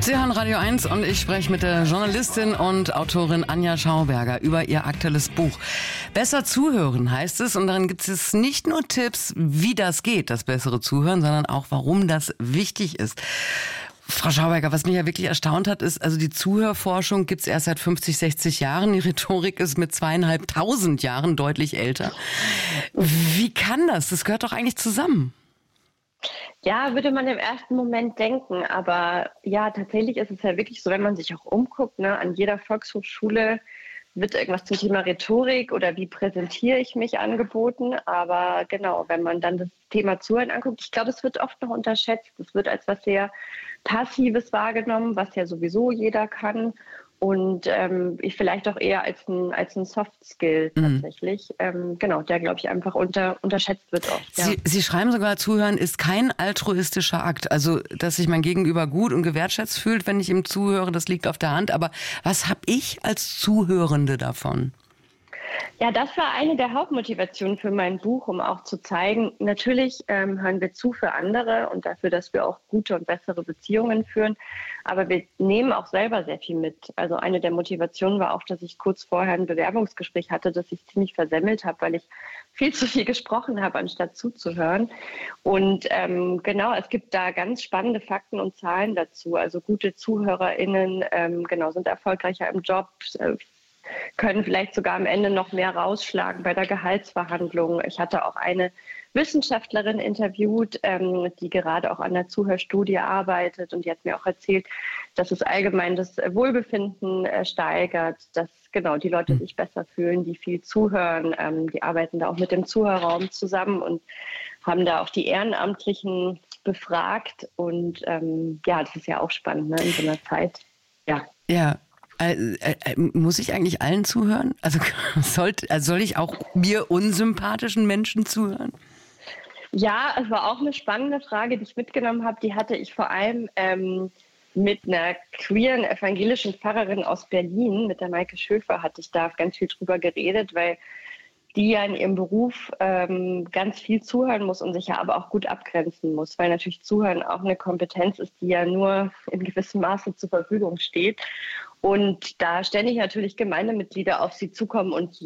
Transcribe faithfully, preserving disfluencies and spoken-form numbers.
Sie hören Radio eins und ich spreche mit der Journalistin und Autorin Anja Schauberger über ihr aktuelles Buch. Besser zuhören heißt es, und darin gibt es nicht nur Tipps, wie das geht, das bessere Zuhören, sondern auch, warum das wichtig ist. Frau Schauberger, was mich ja wirklich erstaunt hat, ist, also die Zuhörforschung gibt es erst seit fünfzig, sechzig Jahren. Die Rhetorik ist mit zweieinhalbtausend Jahren deutlich älter. Wie kann das? Das gehört doch eigentlich zusammen. Ja, würde man im ersten Moment denken, aber ja, tatsächlich ist es ja wirklich so, wenn man sich auch umguckt, ne, an jeder Volkshochschule wird irgendwas zum Thema Rhetorik oder wie präsentiere ich mich angeboten, aber genau, wenn man dann das Thema Zuhören anguckt, ich glaube, es wird oft noch unterschätzt, es wird als was sehr Passives wahrgenommen, was ja sowieso jeder kann. Und ähm, ich vielleicht auch eher als ein, als ein Soft-Skill tatsächlich. Mhm. Ähm, genau, der, glaube ich, einfach unter, unterschätzt wird oft. Ja. Sie, Sie schreiben sogar, Zuhören ist kein altruistischer Akt. Also, dass sich mein Gegenüber gut und gewertschätzt fühlt, wenn ich ihm zuhöre, das liegt auf der Hand. Aber was habe ich als Zuhörende davon? Ja, das war eine der Hauptmotivationen für mein Buch, um auch zu zeigen, natürlich ähm, hören wir zu für andere und dafür, dass wir auch gute und bessere Beziehungen führen. Aber wir nehmen auch selber sehr viel mit. Also eine der Motivationen war auch, dass ich kurz vorher ein Bewerbungsgespräch hatte, das ich ziemlich versemmelt habe, weil ich viel zu viel gesprochen habe, anstatt zuzuhören. Und ähm, genau, es gibt da ganz spannende Fakten und Zahlen dazu. Also gute ZuhörerInnen ähm, genau, sind erfolgreicher im Job, äh, können vielleicht sogar am Ende noch mehr rausschlagen bei der Gehaltsverhandlung. Ich hatte auch eine Wissenschaftlerin interviewt, ähm, die gerade auch an der Zuhörstudie arbeitet, und die hat mir auch erzählt, dass es allgemein das Wohlbefinden äh, steigert, dass genau die Leute sich besser fühlen, die viel zuhören. Ähm, die arbeiten da auch mit dem Zuhörraum zusammen und haben da auch die Ehrenamtlichen befragt. Und ähm, ja, das ist ja auch spannend, ne, in so einer Zeit. Ja. Ja. Äh, äh, muss ich eigentlich allen zuhören? Also, sollt, also soll ich auch mir unsympathischen Menschen zuhören? Ja, es war auch eine spannende Frage, die ich mitgenommen habe. Die hatte ich vor allem ähm, mit einer queeren evangelischen Pfarrerin aus Berlin, mit der Maike Schöfer, hatte ich da ganz viel drüber geredet, weil die ja in ihrem Beruf ähm, ganz viel zuhören muss und sich ja aber auch gut abgrenzen muss, weil natürlich Zuhören auch eine Kompetenz ist, die ja nur in gewissem Maße zur Verfügung steht. Und da ständig natürlich Gemeindemitglieder auf sie zukommen und